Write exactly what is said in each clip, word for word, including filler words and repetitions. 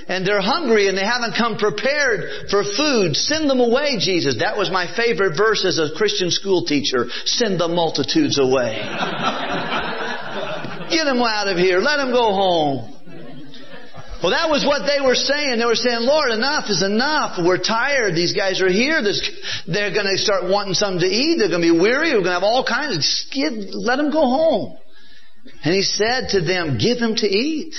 and they're hungry and they haven't come prepared for food. Send them away, Jesus. That was my favorite verse as a Christian school teacher. Send the multitudes away. Get them out of here. Let them go home. Well, that was what they were saying. They were saying, Lord, enough is enough. We're tired. These guys are here. This, they're going to start wanting something to eat. They're going to be weary. We're going to have all kinds of... Skid. Let them go home. And He said to them, give them to eat.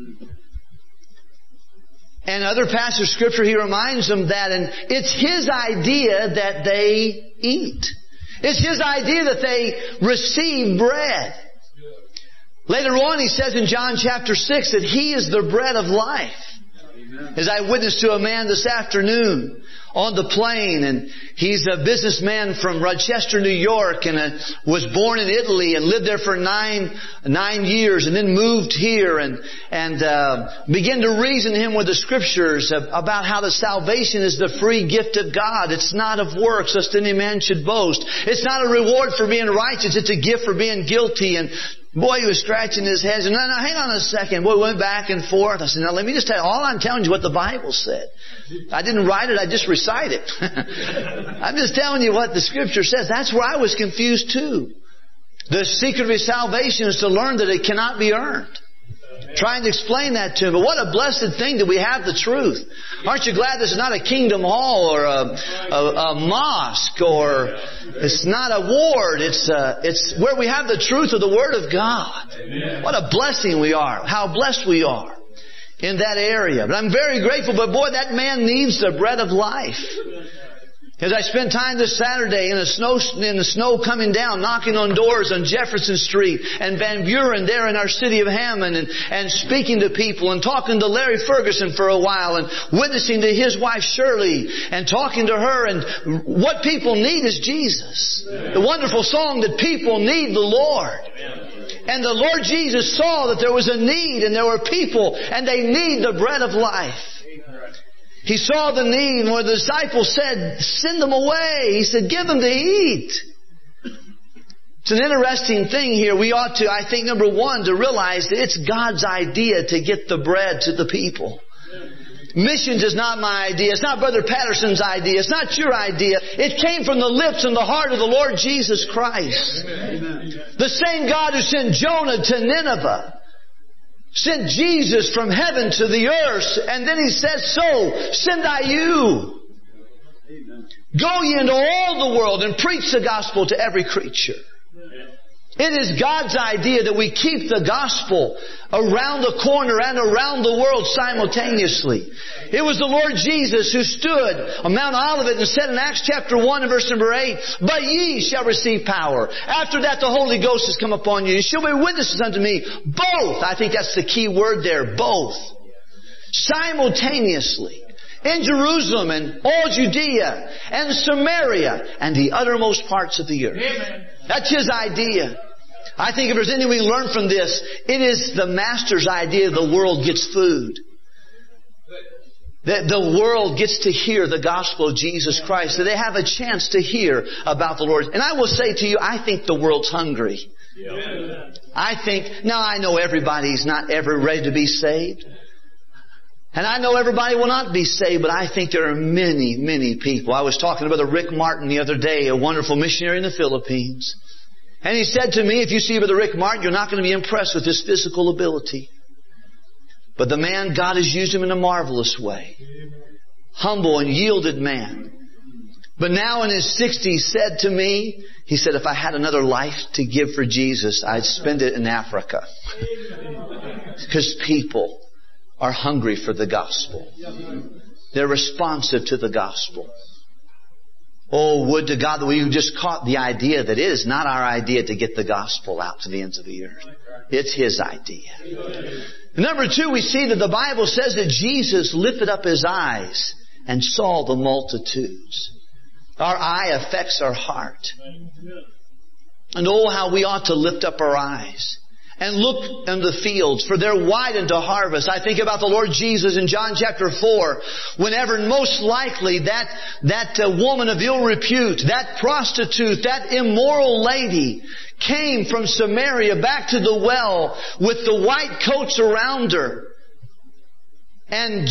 And other passages of Scripture, He reminds them that, and it's His idea that they eat. It's His idea that they receive bread. Later on, He says in John chapter six that He is the bread of life. Amen. As I witnessed to a man this afternoon on the plane, and he's a businessman from Rochester, New York, and uh, was born in Italy and lived there for nine nine years, and then moved here and and uh, began to reason him with the Scriptures about how the salvation is the free gift of God. It's not of works, lest any man should boast. It's not a reward for being righteous. It's a gift for being guilty. And boy, he was scratching his head. And no, no, hang on a second. Boy, we went back and forth. I said, now let me just tell you, all I'm telling you is what the Bible said. I didn't write it, I just recite it. I'm just telling you what the Scripture says. That's where I was confused too. The secret of His salvation is to learn that it cannot be earned. Trying to explain that to him. But what a blessed thing that we have the truth. Aren't you glad this is not a kingdom hall or a, a, a mosque, or it's not a ward. It's a, it's where we have the truth of the Word of God. Amen. What a blessing we are. How blessed we are in that area. But I'm very grateful. But boy, that man needs the bread of life. As I spent time this Saturday in the snow, in the snow coming down, knocking on doors on Jefferson Street and Van Buren there in our city of Hammond, and, and speaking to people and talking to Larry Ferguson for a while and witnessing to his wife Shirley and talking to her. And what people need is Jesus. The wonderful song that people need the Lord. And the Lord Jesus saw that there was a need and there were people and they need the bread of life. He saw the need, and when the disciples said, send them away, He said, give them to eat. It's an interesting thing here. We ought to, I think, number one, to realize that it's God's idea to get the bread to the people. Missions is not my idea. It's not Brother Patterson's idea. It's not your idea. It came from the lips and the heart of the Lord Jesus Christ. Amen. The same God who sent Jonah to Nineveh sent Jesus from heaven to the earth, and then He says, so, send I you. Amen. Go ye into all the world and preach the gospel to every creature. Amen. It is God's idea that we keep the gospel around the corner and around the world simultaneously. It was the Lord Jesus who stood on Mount Olivet and said in Acts chapter one and verse number eight, but ye shall receive power. After that the Holy Ghost has come upon you. You shall be witnesses unto me. Both. I think that's the key word there. Both. Simultaneously. In Jerusalem and all Judea and Samaria and the uttermost parts of the earth. Amen. That's His idea. I think if there's anything we learn from this, it is the Master's idea the world gets food. That the world gets to hear the gospel of Jesus Christ. That they have a chance to hear about the Lord. And I will say to you, I think the world's hungry. Yeah. I think, now I know everybody's not ever ready to be saved. And I know everybody will not be saved, but I think there are many, many people. I was talking to Brother Rick Martin the other day, a wonderful missionary in the Philippines. And he said to me, if you see Brother Rick Martin, you're not going to be impressed with his physical ability. But the man, God has used him in a marvelous way. Humble and yielded man. But now in his sixties said to me, he said, if I had another life to give for Jesus, I'd spend it in Africa. Because people are hungry for the gospel. They're responsive to the gospel. Oh, would to God that we just caught the idea that it is not our idea to get the gospel out to the ends of the earth. It's His idea. Number two, we see that the Bible says that Jesus lifted up His eyes and saw the multitudes. Our eye affects our heart. And oh, how we ought to lift up our eyes and look in the fields, for they're white unto harvest. I think about the Lord Jesus in John chapter four, whenever most likely that, that uh, woman of ill repute, that prostitute, that immoral lady came from Samaria back to the well with the white coats around her. And